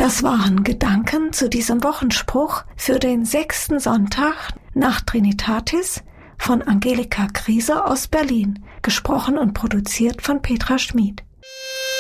Das waren Gedanken zu diesem Wochenspruch für den 6. Sonntag nach Trinitatis von Angelika Kriese aus Berlin, gesprochen und produziert von Petra Schmid.